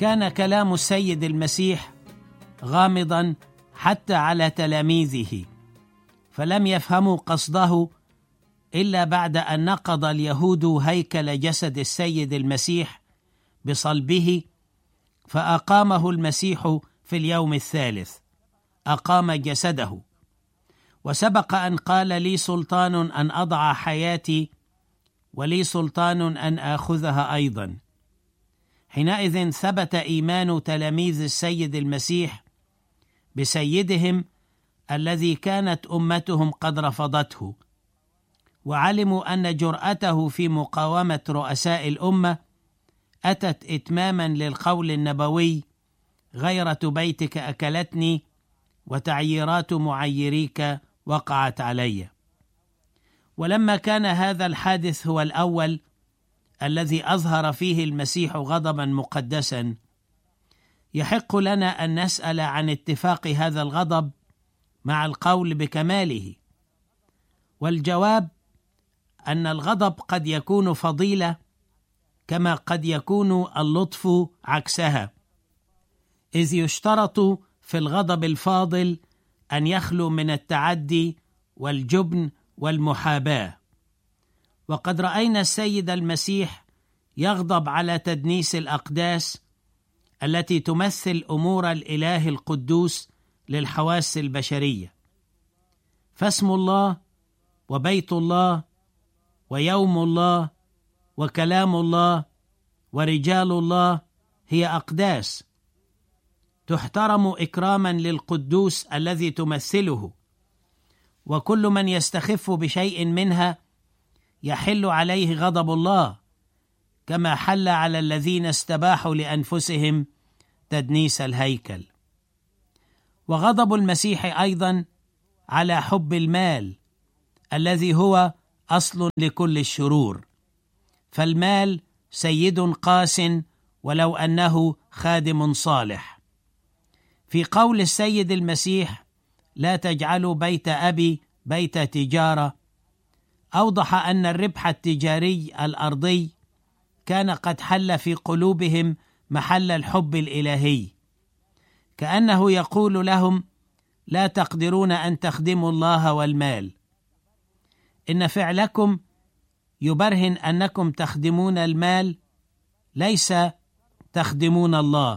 فكان كلام السيد المسيح غامضا حتى على تلاميذه، فلم يفهموا قصده إلا بعد أن نقض اليهود هيكل جسد السيد المسيح بصلبه، فأقامه المسيح في اليوم الثالث، أقام جسده. وسبق أن قال: لي سلطان أن أضع حياتي ولي سلطان أن آخذها أيضا. حينئذ ثبت إيمان تلاميذ السيد المسيح بسيدهم الذي كانت أمتهم قد رفضته، وعلموا أن جرأته في مقاومة رؤساء الأمة أتت إتماما للقول النبوي: غيرة بيتك أكلتني وتعييرات معيريك وقعت علي. ولما كان هذا الحادث هو الأول الذي أظهر فيه المسيح غضبا مقدسا، يحق لنا أن نسأل عن اتفاق هذا الغضب مع القول بكماله. والجواب أن الغضب قد يكون فضيلة كما قد يكون اللطف عكسها، إذ يشترط في الغضب الفاضل أن يخلو من التعدي والجبن والمحاباة. وقد رأينا السيد المسيح يغضب على تدنيس الأقداس التي تمثل أمور الإله القدوس للحواس البشرية. فاسم الله وبيت الله ويوم الله وكلام الله ورجال الله هي أقداس تحترم إكراما للقدوس الذي تمثله، وكل من يستخف بشيء منها يحل عليه غضب الله، كما حل على الذين استباحوا لأنفسهم تدنيس الهيكل. وغضب المسيح أيضا على حب المال الذي هو أصل لكل الشرور، فالمال سيد قاس ولو أنه خادم صالح. في قول السيد المسيح: لا تجعلوا بيت أبي بيت تجارة، أوضح أن الربح التجاري الأرضي كان قد حل في قلوبهم محل الحب الإلهي، كأنه يقول لهم: لا تقدرون أن تخدموا الله والمال، إن فعلكم يبرهن أنكم تخدمون المال ليس تخدمون الله.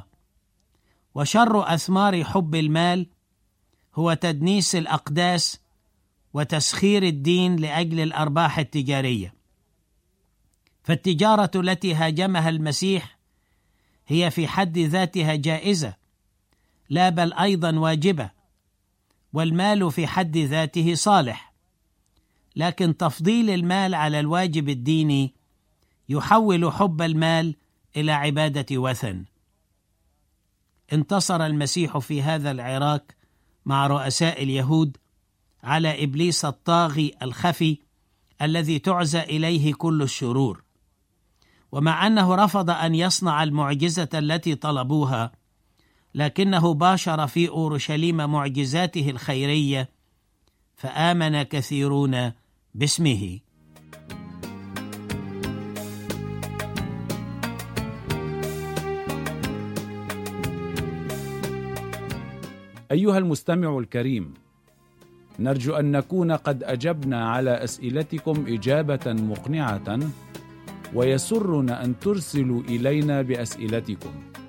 وشر أثمار حب المال هو تدنيس الأقداس وتسخير الدين لأجل الأرباح التجارية. فالتجارة التي هاجمها المسيح هي في حد ذاتها جائزة، لا بل أيضا واجبة، والمال في حد ذاته صالح، لكن تفضيل المال على الواجب الديني يحول حب المال إلى عبادة وثن. انتصر المسيح في هذا العراك مع رؤساء اليهود على إبليس الطاغي الخفي الذي تعزى إليه كل الشرور. ومع أنه رفض أن يصنع المعجزة التي طلبوها، لكنه باشر في أورشليم معجزاته الخيرية، فآمن كثيرون باسمه. أيها المستمع الكريم، نرجو أن نكون قد أجبنا على أسئلتكم إجابة مقنعة، ويسرنا أن ترسلوا إلينا بأسئلتكم.